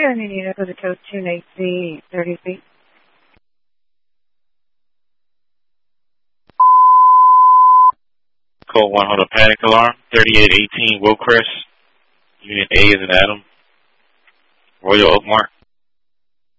and you need to go to code 2AC 30 feet. Code 1, hold a panic alarm. 3818 Wilcrest. Unit A is an Adam. Royal Oakmark.